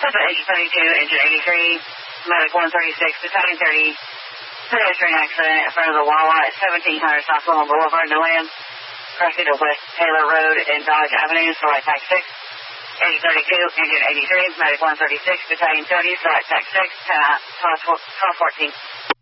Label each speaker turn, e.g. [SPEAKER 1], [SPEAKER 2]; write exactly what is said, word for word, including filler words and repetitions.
[SPEAKER 1] Agent thirty-two, Engine eighty-three, Medic one thirty-six, Battalion thirty, pedestrian accident in front of the Wawa at seventeen hundred South Wilma Boulevard, Deland, crossing to West Taylor Road and Dodge Avenue, select tax six. Agent thirty-two, Engine eighty-three, Medic one thirty-six, Battalion thirty, select tax six, ten, twelve fourteen.